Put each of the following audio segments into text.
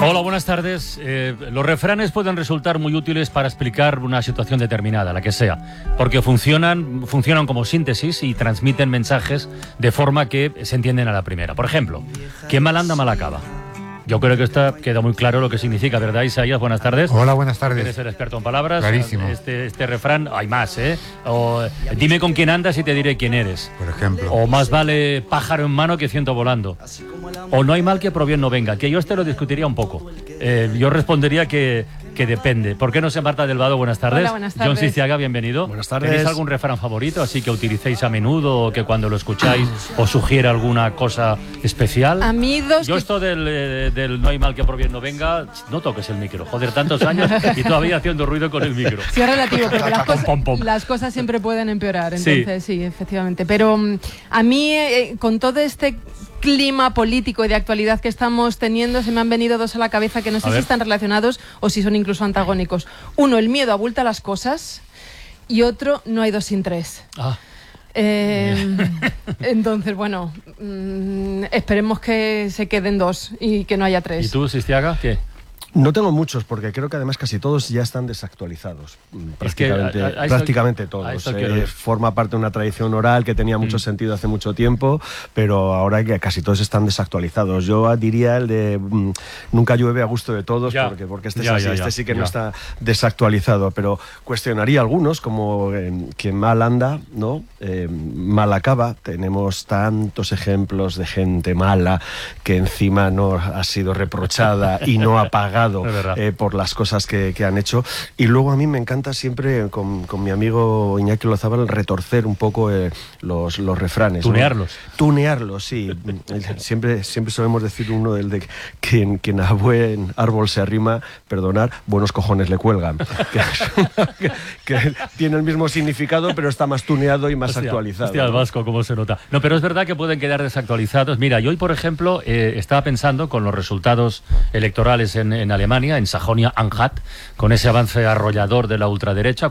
Hola, buenas tardes. Los refranes pueden resultar muy útiles para explicar una situación determinada, la que sea, porque funcionan como síntesis y transmiten mensajes de forma que se entienden a la primera. Por ejemplo, quien mal anda, mal acaba. Yo creo que queda muy claro lo que significa, ¿verdad, Isaías? Buenas tardes. Hola, buenas tardes. Eres el experto en palabras. Clarísimo. Este refrán, hay más, ¿eh? O, dime con quién andas y te diré quién eres. Por ejemplo. O más vale pájaro en mano que ciento volando. O no hay mal que por bien no venga, que yo lo discutiría un poco. Yo respondería que depende. ¿Por qué no sé, Marta del Vado? Buenas tardes. Hola, buenas tardes. John Sistiaga, bienvenido. Buenas tardes. ¿Tenéis algún refrán favorito, así que utilicéis a menudo o que cuando lo escucháis os sugiere alguna cosa especial? A mí dos... Yo esto del no hay mal que por bien no venga, no toques el micro. Joder, tantos años y todavía haciendo ruido con el micro. Sí, es relativo, porque Pom, pom. las cosas siempre pueden empeorar, entonces sí, efectivamente. Pero a mí, con todo este clima político y de actualidad que estamos teniendo, se me han venido dos a la cabeza que no sé si están relacionados o si son incluso antagónicos. Uno, el miedo abulta las cosas, y otro, no hay dos sin tres. Entonces, bueno, esperemos que se queden dos y que no haya tres. ¿Y tú, Sistiaga, qué? No tengo muchos, porque creo que además casi todos ya están desactualizados. Prácticamente todos. Forma parte de una tradición oral que tenía mucho sentido hace mucho tiempo, pero ahora que casi todos están desactualizados. Yo diría el de nunca llueve a gusto de todos, porque este es así, este sí que no está desactualizado, pero cuestionaría algunos, como quien mal anda, ¿no? Mal acaba. Tenemos tantos ejemplos de gente mala que encima no ha sido reprochada y no ha pagado por las cosas que han hecho. Y luego a mí me encanta siempre con mi amigo Iñaki Lozábal retorcer un poco los refranes. Tunearlos. ¿No? Tunearlos, sí. siempre solemos decir uno del de quien a buen árbol se arrima, perdonar, buenos cojones le cuelgan. que tiene el mismo significado, pero está más tuneado y más actualizado. Hostia, el vasco, cómo se nota. No, pero es verdad que pueden quedar desactualizados. Mira, yo hoy, por ejemplo, estaba pensando con los resultados electorales en Alemania, en Sajonia-Anhalt, con ese avance arrollador de la ultraderecha,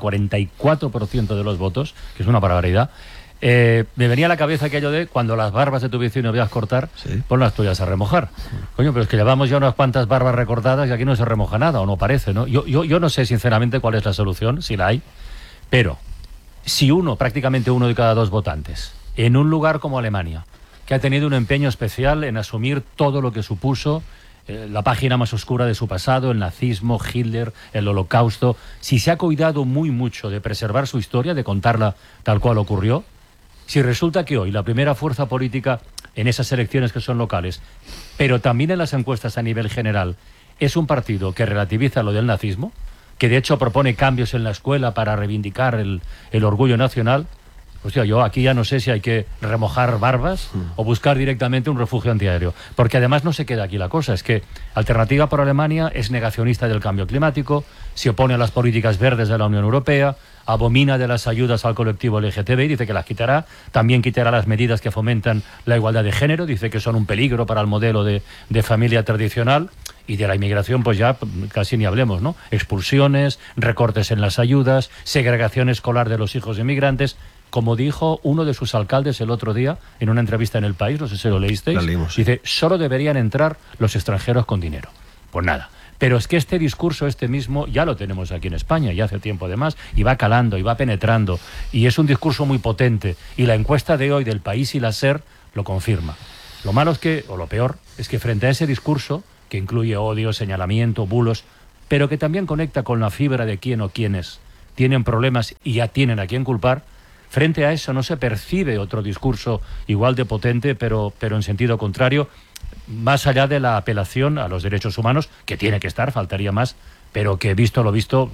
44% de los votos, que es una barbaridad. Me venía a la cabeza aquello de cuando las barbas de tu vecino veas cortar, pon las tuyas a remojar. Coño, pero es que llevamos ya unas cuantas barbas recortadas y aquí no se remoja nada, o no parece, ¿no? Yo no sé sinceramente cuál es la solución, si la hay, pero si prácticamente uno de cada dos votantes, en un lugar como Alemania, que ha tenido un empeño especial en asumir todo lo que supuso la página más oscura de su pasado, el nazismo, Hitler, el holocausto, si se ha cuidado muy mucho de preservar su historia, de contarla tal cual ocurrió, si resulta que hoy la primera fuerza política en esas elecciones que son locales, pero también en las encuestas a nivel general, es un partido que relativiza lo del nazismo, que de hecho propone cambios en la escuela para reivindicar el orgullo nacional, hostia, yo aquí ya no sé si hay que remojar barbas o buscar directamente un refugio antiaéreo. Porque además no se queda aquí la cosa. Es que Alternativa por Alemania es negacionista del cambio climático, se opone a las políticas verdes de la Unión Europea, abomina de las ayudas al colectivo LGTBI, dice que las quitará, también quitará las medidas que fomentan la igualdad de género, dice que son un peligro para el modelo de familia tradicional. Y de la inmigración pues ya casi ni hablemos, ¿no? Expulsiones, recortes en las ayudas, segregación escolar de los hijos de inmigrantes. Como dijo uno de sus alcaldes el otro día en una entrevista en El País, no sé si lo leísteis, dice, solo deberían entrar los extranjeros con dinero. Pues nada. Pero es que este discurso, este mismo, ya lo tenemos aquí en España, ya hace tiempo además, y va calando, y va penetrando, y es un discurso muy potente, y la encuesta de hoy del País y la SER lo confirma. Lo malo es que, o lo peor, es que frente a ese discurso, que incluye odio, señalamiento, bulos, pero que también conecta con la fibra de quién o quiénes tienen problemas y ya tienen a quién culpar, frente a eso no se percibe otro discurso igual de potente, pero en sentido contrario, más allá de la apelación a los derechos humanos, que tiene que estar, faltaría más, pero que visto lo visto,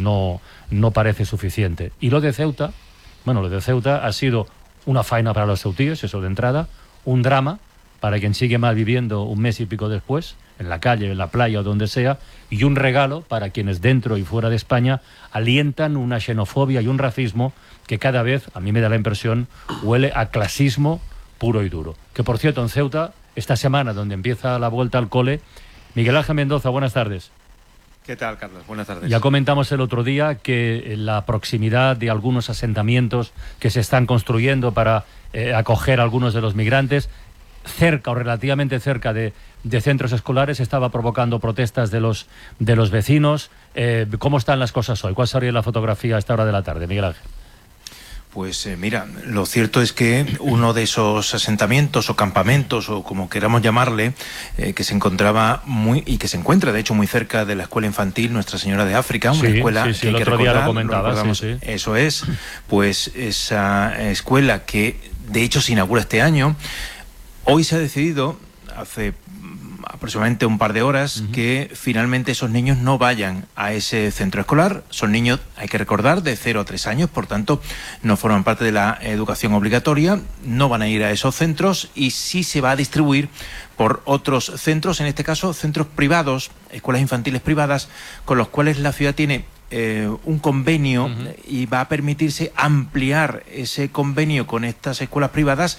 no parece suficiente. Y lo de Ceuta ha sido una faena para los ceutíes, eso de entrada, un drama para quien sigue mal viviendo un mes y pico después, en la calle, en la playa o donde sea, y un regalo para quienes dentro y fuera de España alientan una xenofobia y un racismo que cada vez, a mí me da la impresión, huele a clasismo puro y duro. Que por cierto, en Ceuta, esta semana donde empieza la vuelta al cole, Miguel Ángel Mendoza, buenas tardes. ¿Qué tal, Carlos? Buenas tardes. Ya comentamos el otro día que la proximidad de algunos asentamientos que se están construyendo para acoger a algunos de los migrantes cerca o relativamente cerca de centros escolares, estaba provocando protestas de los vecinos. ¿Cómo están las cosas hoy? ¿Cuál sería la fotografía a esta hora de la tarde, Miguel Ángel? Pues mira, lo cierto es que uno de esos asentamientos o campamentos o como queramos llamarle, que se encontraba y que se encuentra de hecho muy cerca de la escuela infantil Nuestra Señora de África, una escuela que el otro día lo comentaba, sí. Eso es, pues esa escuela que de hecho se inaugura este año, hoy se ha decidido, hace aproximadamente un par de horas, que finalmente esos niños no vayan a ese centro escolar. Son niños, hay que recordar, de 0 a 3 años, por tanto no forman parte de la educación obligatoria, no van a ir a esos centros y sí se va a distribuir por otros centros, en este caso centros privados, escuelas infantiles privadas, con los cuales la ciudad tiene un convenio y va a permitirse ampliar ese convenio con estas escuelas privadas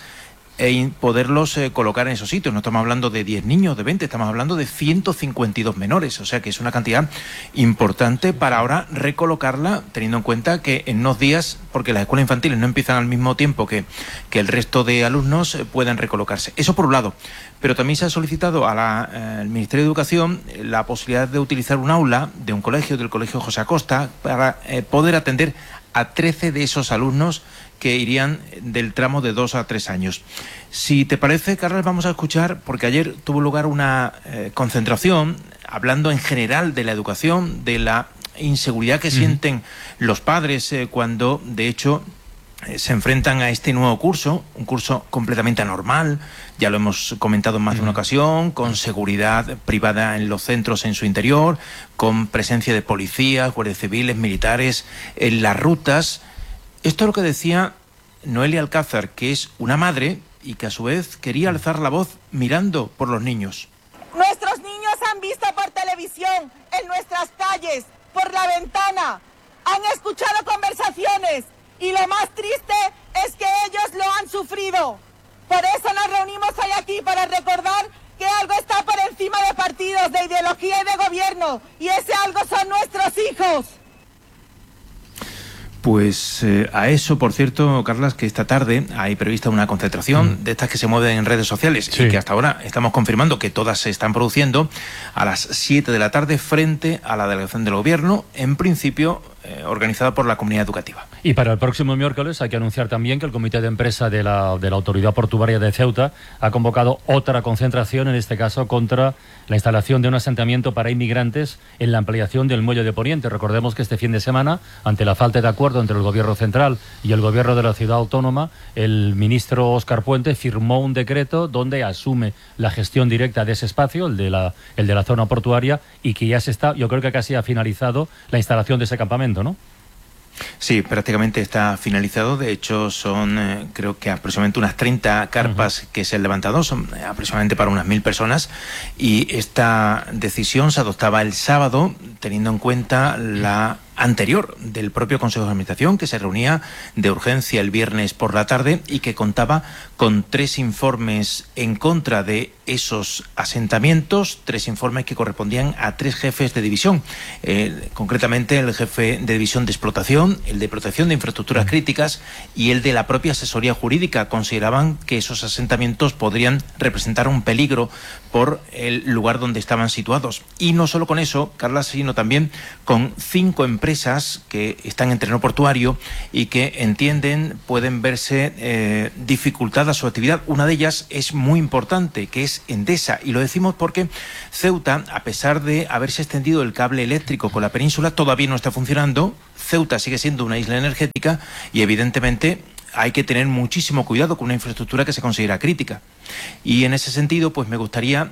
e poderlos colocar en esos sitios. No estamos hablando de 10 niños, de 20, estamos hablando de 152 menores, o sea que es una cantidad importante para ahora recolocarla, teniendo en cuenta que en unos días, porque las escuelas infantiles no empiezan al mismo tiempo que el resto de alumnos, puedan recolocarse. Eso por un lado, pero también se ha solicitado al Ministerio de Educación la posibilidad de utilizar un aula de un colegio, del Colegio José Acosta, para poder atender a 13 de esos alumnos que irían del tramo de 2 a 3 años. Si te parece, Carlos, vamos a escuchar, porque ayer tuvo lugar una concentración hablando en general de la educación, de la inseguridad que sienten los padres cuando, de hecho, se enfrentan a este nuevo curso, un curso completamente anormal, ya lo hemos comentado en más de una ocasión, con seguridad privada en los centros en su interior, con presencia de policías, guardias civiles, militares en las rutas. Esto es lo que decía Noelia Alcázar, que es una madre y que a su vez quería alzar la voz mirando por los niños. Nuestros niños han visto por televisión, en nuestras calles, por la ventana, han escuchado conversaciones y lo más triste es que ellos lo han sufrido. Por eso nos reunimos hoy aquí, para recordar que algo está por encima de partidos, de ideología y de gobierno, y ese algo son nuestros hijos. Pues a eso, por cierto, Carlas, que esta tarde hay prevista una concentración de estas que se mueven en redes sociales y que hasta ahora estamos confirmando que todas se están produciendo a las 7 de la tarde frente a la delegación del gobierno, en principio organizada por la comunidad educativa. Y para el próximo miércoles hay que anunciar también que el comité de empresa de la Autoridad Portuaria de Ceuta ha convocado otra concentración, en este caso contra la instalación de un asentamiento para inmigrantes en la ampliación del muelle de Poniente. Recordemos que este fin de semana, ante la falta de acuerdo entre el gobierno central y el gobierno de la ciudad autónoma, el ministro Óscar Puente firmó un decreto donde asume la gestión directa de ese espacio, el de la zona portuaria, y que ya yo creo que casi ha finalizado la instalación de ese campamento, ¿no? Sí, prácticamente está finalizado. De hecho, son creo que aproximadamente unas 30 carpas que se han levantado, son aproximadamente para unas 1000 personas, y esta decisión se adoptaba el sábado, teniendo en cuenta la anterior del propio Consejo de Administración, que se reunía de urgencia el viernes por la tarde y que contaba con 3 informes en contra de esos asentamientos, 3 informes que correspondían a 3 jefes de división, concretamente el jefe de división de explotación, el de protección de infraestructuras críticas y el de la propia asesoría jurídica. Consideraban que esos asentamientos podrían representar un peligro por el lugar donde estaban situados. Y no solo con eso, Carla, sino también con 5 empresas que están en terreno portuario y que entienden pueden verse dificultada su actividad. Una de ellas es muy importante, que es Endesa, y lo decimos porque Ceuta, a pesar de haberse extendido el cable eléctrico con la península, todavía no está funcionando. Ceuta sigue siendo una isla energética y evidentemente hay que tener muchísimo cuidado con una infraestructura que se considera crítica. Y en ese sentido, pues me gustaría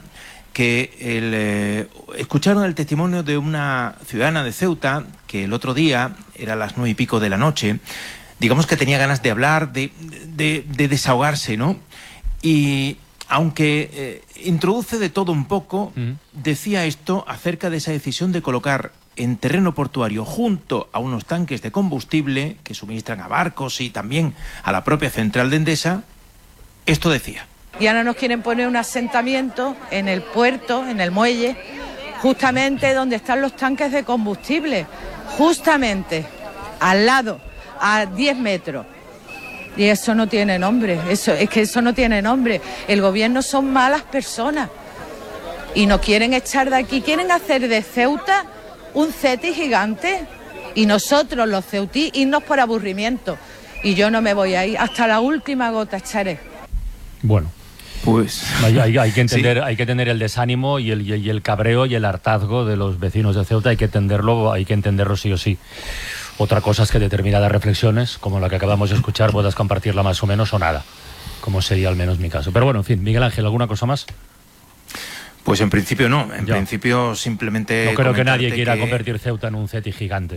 que escucharon el testimonio de una ciudadana de Ceuta que el otro día, era las 9 y pico de la noche, digamos que tenía ganas de hablar, de desahogarse, ¿no? Y aunque introduce de todo un poco, decía esto acerca de esa decisión de colocar en terreno portuario, junto a unos tanques de combustible que suministran a barcos y también a la propia central de Endesa. Esto decía. Y ahora nos quieren poner un asentamiento en el puerto, en el muelle, justamente donde están los tanques de combustible, justamente al lado, a 10 metros. Y eso no tiene nombre, eso no tiene nombre. El gobierno son malas personas y nos quieren echar de aquí, quieren hacer de Ceuta un Ceti gigante y nosotros los ceutí irnos por aburrimiento. Y yo no me voy a ir, hasta la última gota echaré. Bueno, pues hay que entender, sí. Hay que tener el desánimo y el cabreo y el hartazgo de los vecinos de Ceuta, hay que entenderlo sí o sí. Otra cosa es que determinadas reflexiones, como la que acabamos de escuchar, puedas compartirla más o menos o nada, como sería al menos mi caso. Pero bueno, en fin, Miguel Ángel, ¿alguna cosa más? Pues en principio no, en principio simplemente... No creo que nadie quiera convertir Ceuta en un Ceti gigante.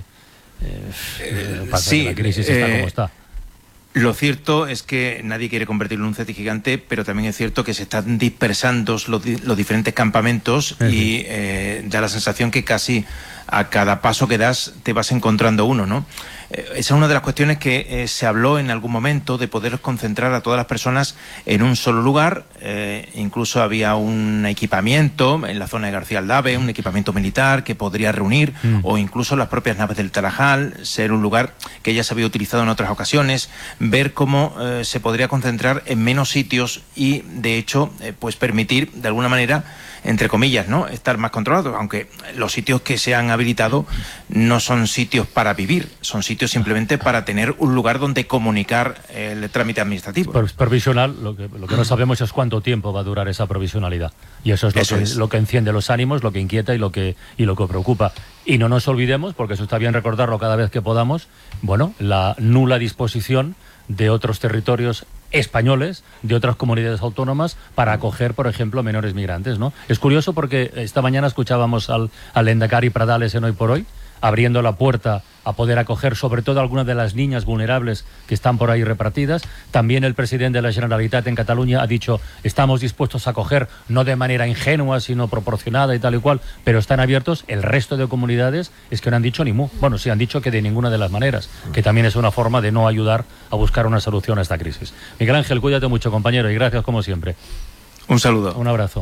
Sí, la crisis está como está. Lo cierto es que nadie quiere convertirlo en un Ceti gigante, pero también es cierto que se están dispersando los diferentes campamentos y da la sensación que casi a cada paso que das te vas encontrando uno, ¿no? Esa es una de las cuestiones que se habló en algún momento, de poder concentrar a todas las personas en un solo lugar. Incluso había un equipamiento en la zona de García Aldave, un equipamiento militar que podría reunir, o incluso las propias naves del Tarajal, ser un lugar que ya se había utilizado en otras ocasiones, ver cómo se podría concentrar en menos sitios y, de hecho, pues permitir, de alguna manera, entre comillas, ¿no?, estar más controlados, aunque los sitios que se han habilitado no son sitios para vivir, son sitios simplemente para tener un lugar donde comunicar el trámite administrativo. Provisional, lo que no sabemos es cuánto tiempo va a durar esa provisionalidad, y eso es lo que enciende los ánimos, lo que inquieta y lo que preocupa. Y no nos olvidemos, porque eso está bien recordarlo cada vez que podamos, bueno, la nula disposición de otros territorios españoles, de otras comunidades autónomas, para acoger, por ejemplo, menores migrantes, ¿no? Es curioso porque esta mañana escuchábamos al Lehendakari Pradales en Hoy por Hoy, abriendo la puerta a poder acoger sobre todo algunas de las niñas vulnerables que están por ahí repartidas. También el presidente de la Generalitat en Cataluña ha dicho: estamos dispuestos a acoger, no de manera ingenua, sino proporcionada y tal y cual, pero están abiertos. El resto de comunidades es que no han dicho ni mu. Bueno, sí han dicho que de ninguna de las maneras, que también es una forma de no ayudar a buscar una solución a esta crisis. Miguel Ángel, cuídate mucho, compañero, y gracias como siempre. Un saludo. Un abrazo.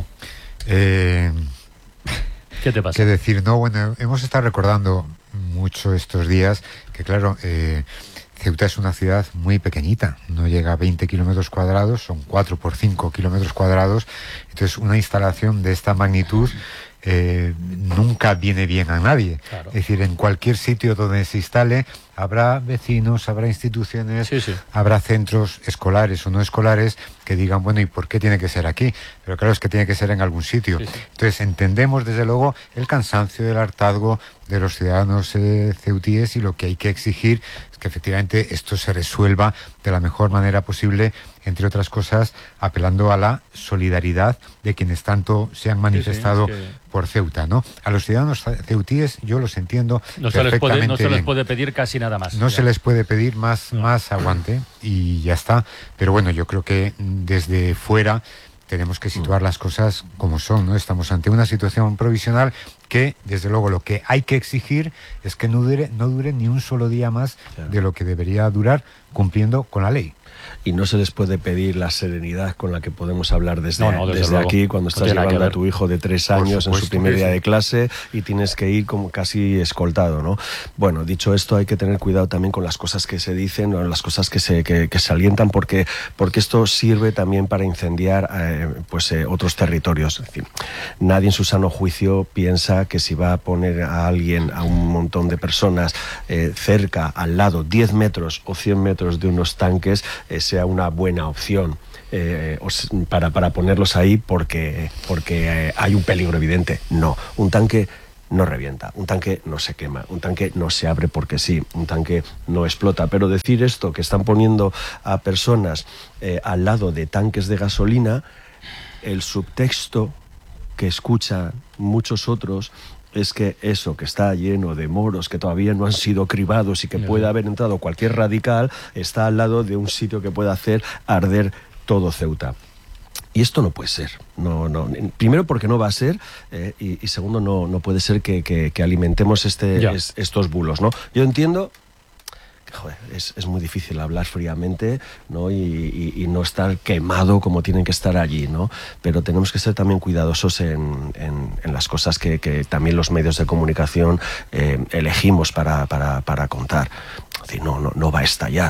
¿Qué te pasa? ¿Qué decir? No, bueno, hemos estado recordando mucho estos días que, claro, Ceuta es una ciudad muy pequeñita, no llega a 20 kilómetros cuadrados, son 4 por 5 kilómetros cuadrados, entonces una instalación de esta magnitud nunca viene bien a nadie. Claro. Es decir, en cualquier sitio donde se instale habrá vecinos, habrá instituciones, habrá centros escolares o no escolares que digan, bueno, ¿y por qué tiene que ser aquí? Pero claro, es que tiene que ser en algún sitio. Entonces entendemos desde luego el cansancio, el hartazgo de los ciudadanos ceutíes, y lo que hay que exigir es que efectivamente esto se resuelva de la mejor manera posible, entre otras cosas apelando a la solidaridad de quienes tanto se han manifestado por Ceuta, ¿no? A los ciudadanos ceutíes yo los entiendo perfectamente. No se les puede pedir casi nada más. No se les puede pedir más aguante y ya está. Pero bueno, yo creo que desde fuera tenemos que situar las cosas como son, ¿no? Estamos ante una situación provisional que, desde luego, lo que hay que exigir es que no dure ni un solo día más de lo que debería durar, cumpliendo con la ley. Y no se les puede pedir la serenidad con la que podemos hablar desde aquí, cuando estás llevando a tu hijo de 3 años en su primer día de clase y tienes que ir como casi escoltado, ¿no? Bueno, dicho esto, hay que tener cuidado también con las cosas que se dicen, o las cosas que se alientan, porque esto sirve también para incendiar otros territorios. Es decir, nadie en su sano juicio piensa que si va a poner a alguien, a un montón de personas cerca, al lado, 10 metros o 100 metros de unos tanques, sea una buena opción para ponerlos ahí porque hay un peligro evidente. No, un tanque no revienta, un tanque no se quema, un tanque no se abre porque sí, un tanque no explota. Pero decir esto, que están poniendo a personas al lado de tanques de gasolina, el subtexto que escuchan muchos otros es que eso, que está lleno de moros que todavía no han sido cribados y que puede haber entrado cualquier radical, está al lado de un sitio que puede hacer arder todo Ceuta. Y esto no puede ser. No. Primero, porque no va a ser, y segundo, no puede ser que alimentemos estos bulos, ¿no? Yo entiendo que, joder, es muy difícil hablar fríamente, ¿no? Y no estar quemado como tienen que estar allí, ¿no? Pero tenemos que ser también cuidadosos en las cosas que también los medios de comunicación elegimos para contar. Es decir, no va a estallar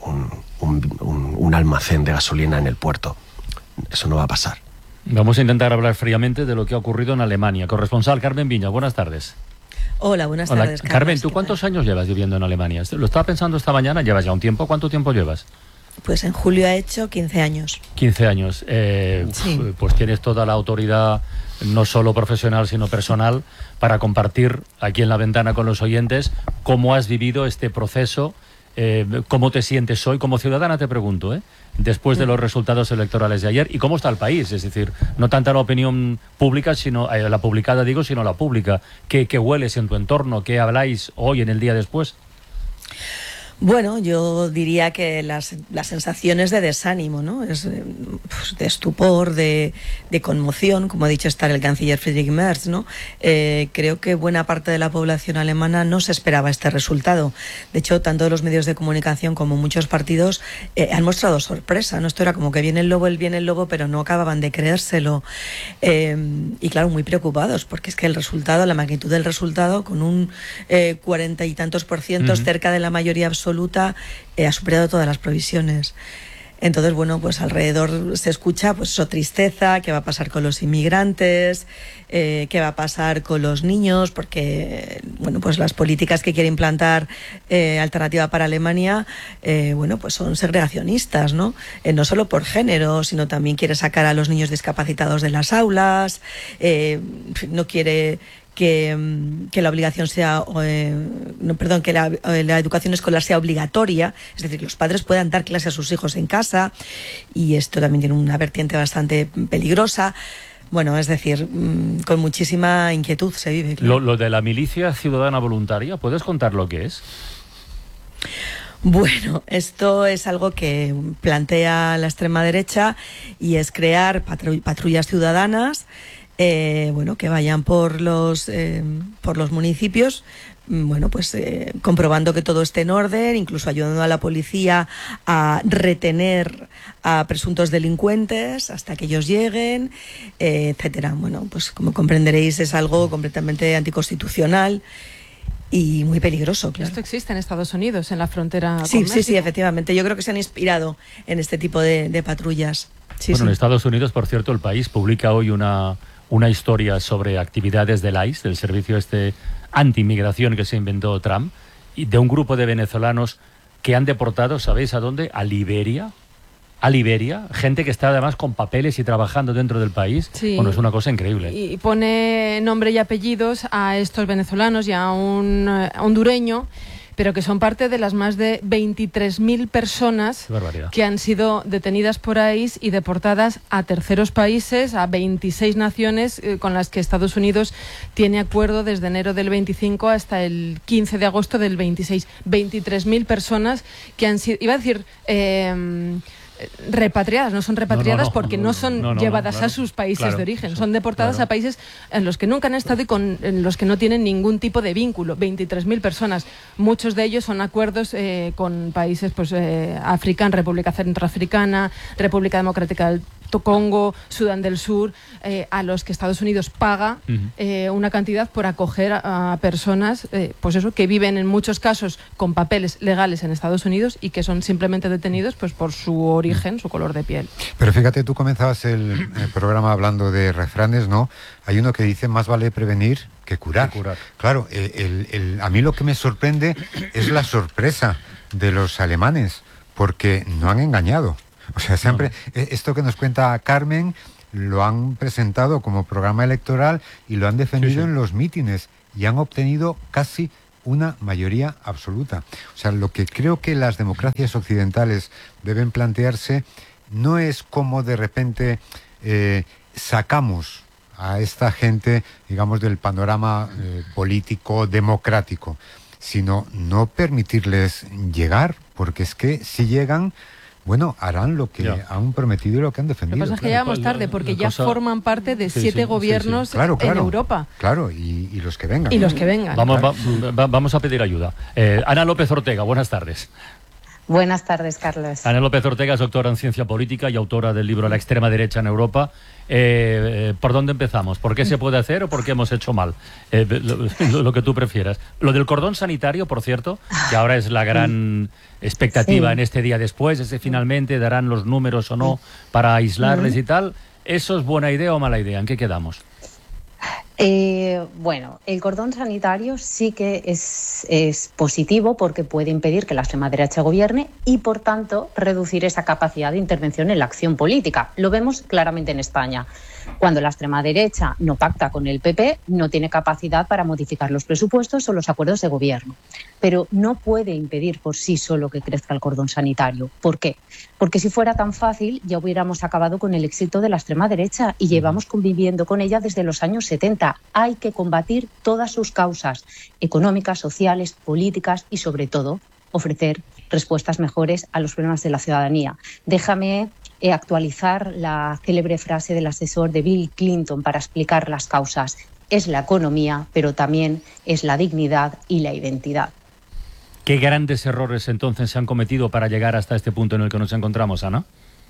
un almacén de gasolina en el puerto. Eso no va a pasar. Vamos a intentar hablar fríamente de lo que ha ocurrido en Alemania. Corresponsal Carmen Viña, buenas tardes. Hola, buenas tardes. Carmen, ¿tú cuántos años llevas viviendo en Alemania? Lo estaba pensando esta mañana, llevas ya un tiempo. ¿Cuánto tiempo llevas? Pues en julio ha hecho 15 años. 15 años. Sí. Pues tienes toda la autoridad, no solo profesional, sino personal, para compartir aquí en La Ventana con los oyentes cómo has vivido este proceso, cómo te sientes hoy como ciudadana, te pregunto, después de los resultados electorales de ayer, y cómo está el país, es decir, no tanta la opinión pública, sino la publicada, digo, sino la pública. ¿Qué hueles en tu entorno? ¿Qué habláis hoy en el día después? Bueno, yo diría que las sensaciones de desánimo, ¿no? Es de estupor, de conmoción, como ha dicho estar el canciller Friedrich Merz, ¿no? Creo que buena parte de la población alemana no se esperaba este resultado. De hecho, tanto los medios de comunicación como muchos partidos han mostrado sorpresa, ¿no? Esto era como que viene el lobo, pero no acababan de creérselo. Y claro, muy preocupados, porque es que el resultado, la magnitud del resultado, con un 40 y tantos %, cerca de la mayoría absoluta, ha superado todas las previsiones. Entonces, bueno, pues alrededor se escucha pues eso, tristeza, qué va a pasar con los inmigrantes, qué va a pasar con los niños, porque bueno, pues las políticas que quiere implantar Alternativa para Alemania, bueno, pues son segregacionistas, ¿no? No solo por género, sino también quiere sacar a los niños discapacitados de las aulas, no quiere que la obligación sea, que la educación escolar sea obligatoria, es decir, que los padres puedan dar clase a sus hijos en casa, y esto también tiene una vertiente bastante peligrosa. Bueno, es decir, con muchísima inquietud se vive. Claro. Lo de la milicia ciudadana voluntaria, ¿puedes contar lo que es? Bueno, esto es algo que plantea la extrema derecha, y es crear patrullas ciudadanas, bueno, que vayan por los municipios, bueno, pues comprobando que todo esté en orden, incluso ayudando a la policía a retener a presuntos delincuentes hasta que ellos lleguen, etcétera. Bueno, pues como comprenderéis, es algo completamente anticonstitucional y muy peligroso, claro. Esto existe en Estados Unidos, en la frontera con México. Sí, efectivamente. Yo creo que se han inspirado en este tipo de patrullas. En Estados Unidos, por cierto, el país publica hoy una historia sobre actividades del ICE, del servicio anti-inmigración que se inventó Trump, y de un grupo de venezolanos que han deportado, ¿sabéis a dónde? A Liberia, gente que está además con papeles y trabajando dentro del país. Sí. Bueno, es una cosa increíble. Y pone nombre y apellidos a estos venezolanos y a un hondureño, pero que son parte de las más de 23.000 personas que han sido detenidas por ICE y deportadas a terceros países, a 26 naciones con las que Estados Unidos tiene acuerdo desde enero del 25 hasta el 15 de agosto del 26. 23.000 personas que han sido, iba a decir, repatriadas, no son repatriadas porque no son llevadas a sus países de origen, son deportadas a países en los que nunca han estado y en los que no tienen ningún tipo de vínculo. 23.000 personas, muchos de ellos son acuerdos con países pues África, República Centroafricana, República Democrática del Congo, Sudán del Sur, a los que Estados Unidos paga una cantidad por acoger a personas pues eso, que viven en muchos casos con papeles legales en Estados Unidos y que son simplemente detenidos pues por su origen, su color de piel. Pero fíjate, tú comenzabas el programa hablando de refranes, ¿no? Hay uno que dice: más vale prevenir que curar. Claro, a mí lo que me sorprende es la sorpresa de los alemanes, porque no han engañado. O sea, siempre esto que nos cuenta Carmen lo han presentado como programa electoral y lo han defendido en los mítines y han obtenido casi una mayoría absoluta. O sea, lo que creo que las democracias occidentales deben plantearse no es cómo de repente sacamos a esta gente, digamos, del panorama político democrático, sino no permitirles llegar, porque es que si llegan, bueno, harán lo que han prometido y lo que han defendido. Lo que pasa es que ya vamos tarde, porque ya forman parte de 7 gobiernos claro, en Europa. Claro, y los que vengan. Y los que vengan. Vamos a pedir ayuda. Ana López Ortega, buenas tardes. Buenas tardes, Carlos. Ana López Ortega es doctora en Ciencia Política y autora del libro La extrema derecha en Europa. ¿Por dónde empezamos? ¿Por qué se puede hacer o por qué hemos hecho mal? Lo que tú prefieras. Lo del cordón sanitario, por cierto, que ahora es la gran expectativa en este día después, es que finalmente darán los números o no para aislarles y tal. ¿Eso es buena idea o mala idea? ¿En qué quedamos? Bueno, el cordón sanitario sí que es positivo porque puede impedir que la extrema derecha gobierne y, por tanto, reducir esa capacidad de intervención en la acción política. Lo vemos claramente en España. Cuando la extrema derecha no pacta con el PP, no tiene capacidad para modificar los presupuestos o los acuerdos de gobierno. Pero no puede impedir por sí solo que crezca el cordón sanitario. ¿Por qué? Porque si fuera tan fácil, ya hubiéramos acabado con el éxito de la extrema derecha y llevamos conviviendo con ella desde los años 70. Hay que combatir todas sus causas económicas, sociales, políticas y, sobre todo, ofrecer respuestas mejores a los problemas de la ciudadanía. Déjame actualizar la célebre frase del asesor de Bill Clinton para explicar las causas. Es la economía, pero también es la dignidad y la identidad. ¿Qué grandes errores entonces se han cometido para llegar hasta este punto en el que nos encontramos, Ana?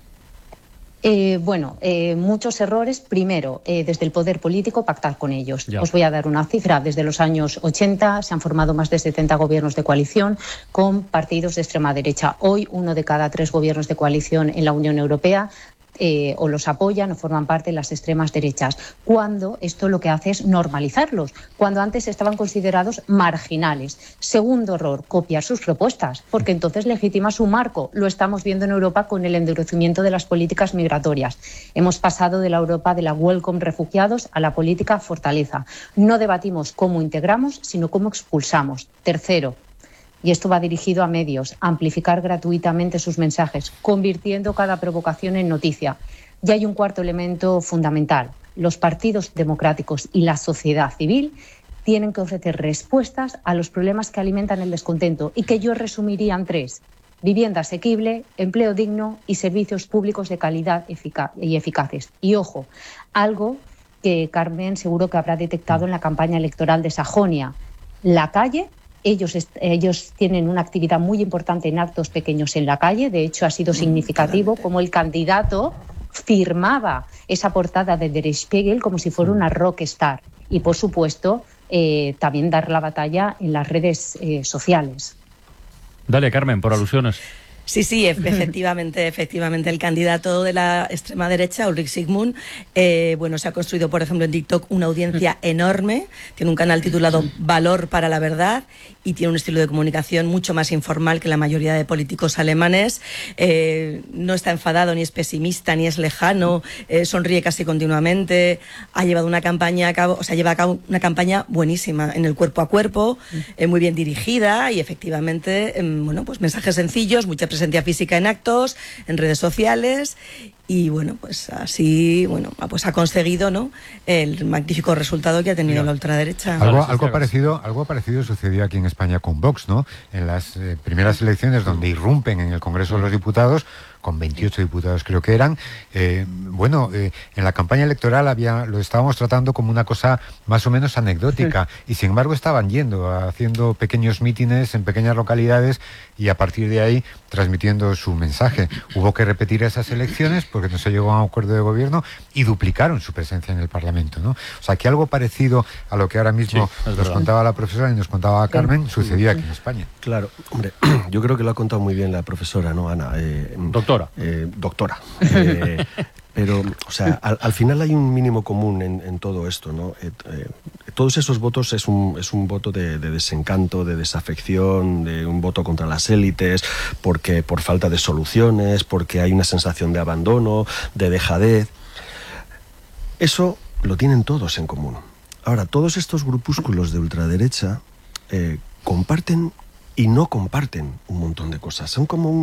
Muchos errores. Primero, desde el poder político, pactar con ellos. Ya. Os voy a dar una cifra. Desde los años 80 se han formado más de 70 gobiernos de coalición con partidos de extrema derecha. Hoy, 1 de cada 3 gobiernos de coalición en la Unión Europea o los apoyan o forman parte de las extremas derechas, cuando esto lo que hace es normalizarlos, cuando antes estaban considerados marginales. Segundo error, copiar sus propuestas, porque entonces legitima su marco. Lo estamos viendo en Europa con el endurecimiento de las políticas migratorias. Hemos pasado de la Europa de la welcome refugiados a la política fortaleza. No debatimos cómo integramos, sino cómo expulsamos. Tercero, y esto va dirigido a medios, amplificar gratuitamente sus mensajes, convirtiendo cada provocación en noticia. Y hay un cuarto elemento fundamental. Los partidos democráticos y la sociedad civil tienen que ofrecer respuestas a los problemas que alimentan el descontento y que yo resumiría en 3. Vivienda asequible, empleo digno y servicios públicos de calidad y eficaces. Y ojo, algo que Carmen seguro que habrá detectado en la campaña electoral de Sajonia. La calle. Ellos tienen una actividad muy importante en actos pequeños en la calle. De hecho, ha sido significativo como el candidato firmaba esa portada de Der Spiegel como si fuera una rockstar. Y, por supuesto, también dar la batalla en las redes sociales. Dale, Carmen, por alusiones. Sí, efectivamente, el candidato de la extrema derecha, Ulrich Sigmund, se ha construido, por ejemplo, en TikTok una audiencia enorme, tiene un canal titulado Valor para la Verdad y tiene un estilo de comunicación mucho más informal que la mayoría de políticos alemanes. No está enfadado, ni es pesimista, ni es lejano, sonríe casi continuamente, lleva a cabo una campaña buenísima en el cuerpo a cuerpo, muy bien dirigida y efectivamente, mensajes sencillos, mucha presencia física en actos, en redes sociales y así ha conseguido, ¿no?, el magnífico resultado que ha tenido la ultraderecha. Algo parecido sucedió aquí en España con Vox, ¿no? En las primeras elecciones donde irrumpen en el Congreso de los Diputados, con 28 diputados creo que eran, en la campaña electoral lo estábamos tratando como una cosa más o menos anecdótica y sin embargo estaban haciendo pequeños mítines en pequeñas localidades y a partir de ahí transmitiendo su mensaje. Hubo que repetir esas elecciones porque no se llegó a un acuerdo de gobierno y duplicaron su presencia en el Parlamento, ¿no? O sea, que algo parecido a lo que ahora mismo nos contaba la profesora y nos contaba Carmen sucedió aquí en España. Claro, hombre, yo creo que lo ha contado muy bien la profesora, ¿no, Ana? Doctora. Pero, al final hay un mínimo común en todo esto, ¿no? Todos esos votos es un voto de desencanto, de desafección, de un voto contra las élites, porque por falta de soluciones, porque hay una sensación de abandono, de dejadez. Eso lo tienen todos en común. Ahora, todos estos grupúsculos de ultraderecha comparten y no comparten un montón de cosas. Son como